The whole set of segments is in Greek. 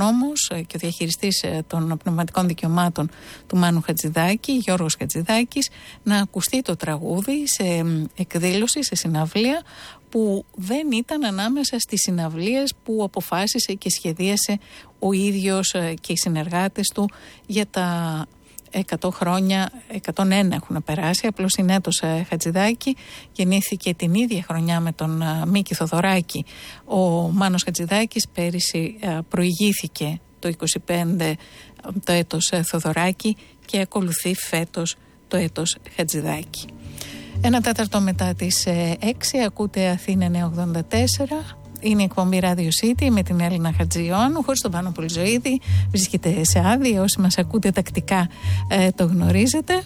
νόμος και ο διαχειριστής των πνευματικών δικαιωμάτων του Μάνου Χατζηδάκη, Γιώργος Χατζηδάκης, να ακουστεί το τραγούδι σε εκδήλωση, σε συναυλία που δεν ήταν ανάμεσα στις συναυλίες που αποφάσισε και σχεδίασε ο ίδιος και οι συνεργάτες του για τα 100 χρόνια, 101 έχουν περάσει, απλώς είναι έτος Χατζηδάκη, γεννήθηκε την ίδια χρονιά με τον Μίκη Θοδωράκη. Ο Μάνος Χατζηδάκης πέρυσι προηγήθηκε το 25 το έτος Θοδωράκη και ακολουθεί φέτος το έτος Χατζηδάκη. 1/4 μετά τις 6 ακούτε Αθήνα 984. Είναι η εκπομπή Radio City με την Έλληνα Χατζιωάννου, χωρίς τον Πάνο Πολυζωίδη. Βρίσκεται σε άδεια, όσοι μας ακούτε τακτικά το γνωρίζετε.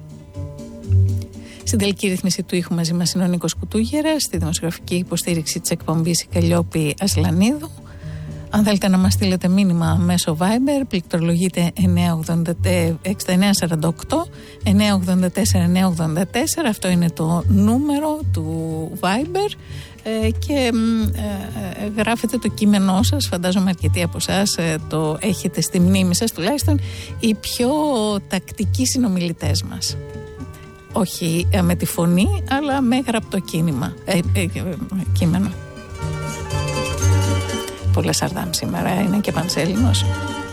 Στην τελική ρύθμιση του ήχου μαζί μας είναι ο Νίκος Κουτούγερας, στη δημοσιογραφική υποστήριξη της εκπομπής η Καλλιόπη Ασλανίδου. Αν θέλετε να μας στείλετε μήνυμα μέσω Viber, πληκτρολογείτε 6948 984 984. Αυτό είναι το νούμερο του Viber και γράφετε το κείμενό σας. Φαντάζομαι αρκετοί από εσάς το έχετε στη μνήμη σας, τουλάχιστον οι πιο τακτικοί συνομιλητές μας. Όχι με τη φωνή, αλλά με γραπτό κείμενο. Πολλά Σαρδάμ σήμερα, είναι και Πανσέλινος.